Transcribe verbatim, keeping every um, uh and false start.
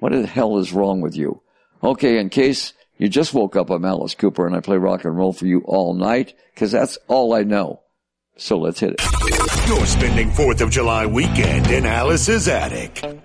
What the hell is wrong with you? Okay, in case you just woke up, I'm Alice Cooper, and I play rock and roll for you all night, because that's all I know. So let's hit it. You're spending fourth of July weekend in Alice's attic.